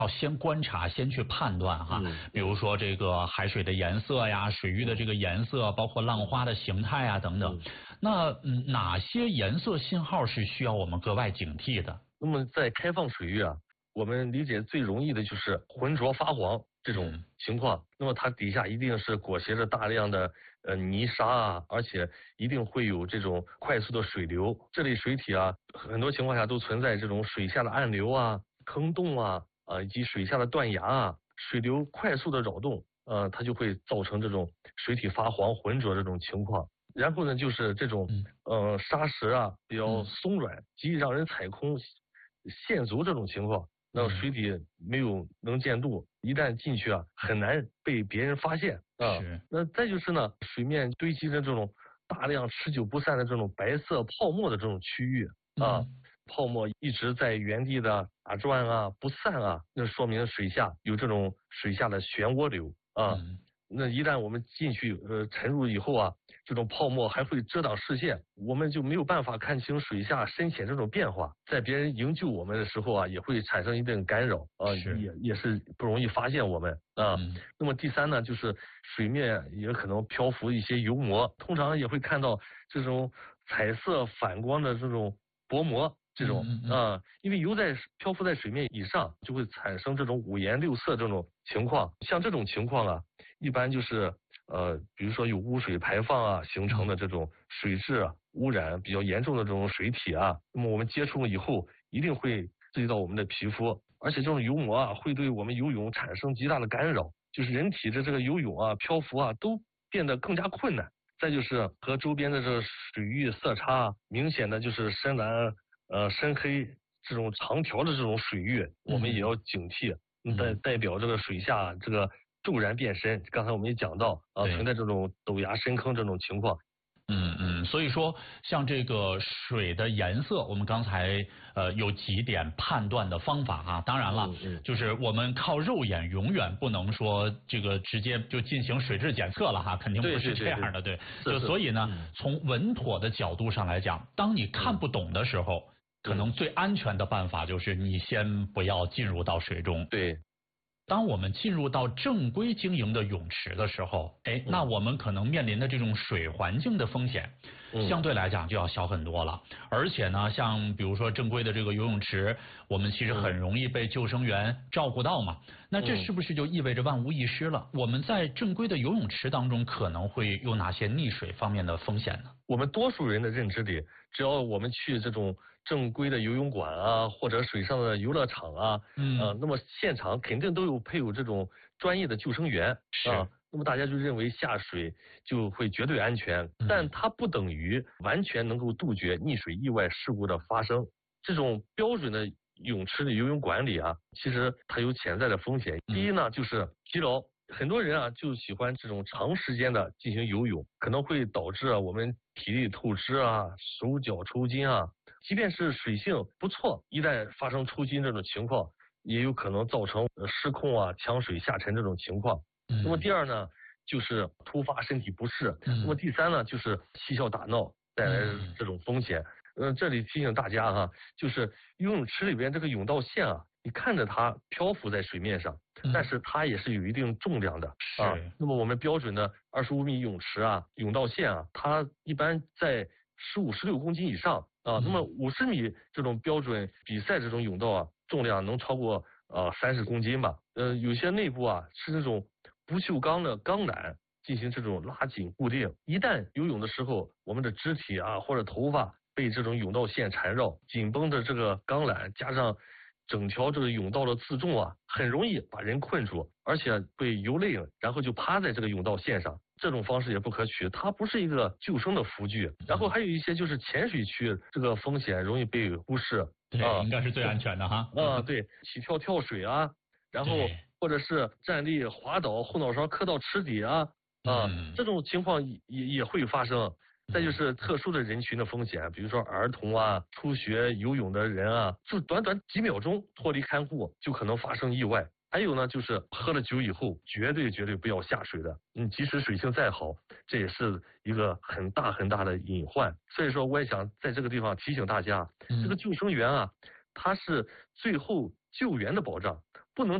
要先观察，先去判断哈。比如说这个海水的颜色呀，水域的这个颜色，包括浪花的形态啊等等。那哪些颜色信号是需要我们格外警惕的？ 那么在开放水域啊，我们理解最容易的就是浑浊发黄这种情况。那么它底下一定是裹挟着大量的泥沙啊，而且一定会有这种快速的水流。这类水体啊，很多情况下都存在这种水下的暗流啊、坑洞啊以及水下的断崖啊，水流快速的扰动，它就会造成这种水体发黄浑浊这种情况。然后呢，就是这种沙石啊比较松软，极易让人踩空陷足这种情况。那水底没有能见度，一旦进去啊，很难被别人发现啊。那再就是呢，水面堆积着这种大量持久不散的这种白色泡沫的这种区域啊，泡沫一直在原地的打转啊，不散啊，那说明水下有这种水下的漩涡流啊。那一旦我们进去沉入以后啊，这种泡沫还会遮挡视线，我们就没有办法看清水下深浅这种变化。在别人营救我们的时候啊，也会产生一定干扰啊，也是不容易发现我们啊。那么第三呢，就是水面也可能漂浮一些油膜，通常也会看到这种彩色反光的这种薄膜。这种因为油漂浮在水面以上，就会产生这种五颜六色这种情况。像这种情况啊，一般就是比如说有污水排放啊形成的这种水质污染比较严重的这种水体啊，那么我们接触了以后，一定会刺激到我们的皮肤，而且这种油膜啊会对我们游泳产生极大的干扰，就是人体的这个游泳啊、漂浮啊都变得更加困难。再就是和周边的这个水域色差明显的就是深蓝。深黑这种长条的这种水域，我们也要警惕，代表这个水下这个骤然变深。刚才我们也讲到存在这种陡崖深坑这种情况。 所以说像这个水的颜色，我们刚才有几点判断的方法啊。当然了，就是我们靠肉眼永远不能说这个直接就进行水质检测了哈，肯定不是这样的，对。就所以呢，从稳妥的角度上来讲，当你看不懂的时候，可能最安全的办法就是你先不要进入到水中。 对。 当我们进入到正规经营的泳池的时候，那我们可能面临的这种水环境的风险，相对来讲就要小很多了。而且呢，像比如说正规的这个游泳池，我们其实很容易被救生员照顾到嘛。那这是不是就意味着万无一失了？我们在正规的游泳池当中可能会有哪些溺水方面的风险呢？ 我们多数人的认知里，只要我们去这种正规的游泳馆啊，或者水上的游乐场啊，那么现场肯定都有配有这种专业的救生员啊，那么大家就认为下水就会绝对安全，但它不等于完全能够杜绝溺水意外事故的发生。这种标准的泳池的游泳馆里啊，其实它有潜在的风险。第一呢，就是疲劳。很多人啊就喜欢这种长时间的进行游泳，可能会导致我们体力透支啊、手脚抽筋啊。即便是水性不错，一旦发生抽筋这种情况，也有可能造成失控啊、呛水下沉这种情况。那么第二呢，就是突发身体不适。那么第三呢，就是嬉笑打闹带来这种风险。这里提醒大家哈，就是游泳池里边这个泳道线啊，你看着它漂浮在水面上，但是它也是有一定重量的啊。那么我们标准的25米泳池啊，泳道线啊，它一般在15、16公斤以上啊。那么50米这种标准比赛这种泳道啊，重量能超过30公斤吧。有些内部啊是那种不锈钢的钢缆进行这种拉紧固定，一旦游泳的时候，我们的肢体啊或者头发被这种泳道线缠绕，紧绷的这个钢缆加上整条这个泳道的自重啊，很容易把人困住，而且被游累了，然后就趴在这个泳道线上。这种方式也不可取，它不是一个救生的辅具。然后还有一些就是浅水区这个风险容易被忽视， 应该是最安全的哈。 对，起跳水啊，然后或者是站立滑倒，后脑勺磕到池底啊，这种情况也会发生。再就是特殊的人群的风险，比如说儿童啊、初学游泳的人啊，就短短几秒钟脱离看护，就可能发生意外。还有呢，就是喝了酒以后，绝对不要下水的。即使水性再好，这也是一个很大的隐患。所以说，我也想在这个地方提醒大家，这个救生员啊，他是最后救援的保障，